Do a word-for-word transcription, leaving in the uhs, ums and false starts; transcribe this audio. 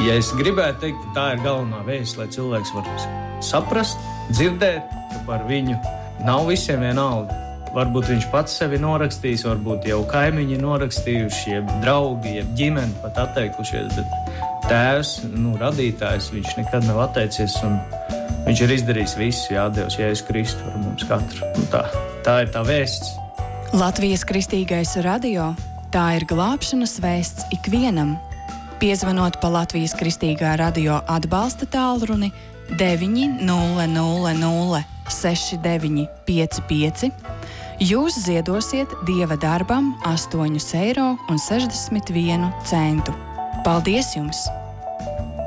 Ja es gribētu teikt, ka tā ir galvenā vēsts, lai cilvēks var saprast, dzirdēt, ka par viņu nav visiem vienalga. Varbūt viņš pats sevi norakstījis, varbūt jau kaimiņi norakstījuši, jeb draugi, jeb ģimeni pat atteikušies, bet tēvs, nu, radītājs, viņš nekad nav atteicies un viņš ir izdarījis visu, jā, Dievs, Jēzus Kristu ar mums katru. Un tā, tā ir tā vēsts. Latvijas Kristīgais radio, tā ir glābšanas vēsts ikvienam. Piezvanot pa Latvijas Kristīgā radio atbalsta tālruni deviņi nulle nulle nulle seši deviņi pieci pieci, jūs ziedosiet Dieva darbam astoņus eiro un sešdesmit vienu centu. Paldies jums!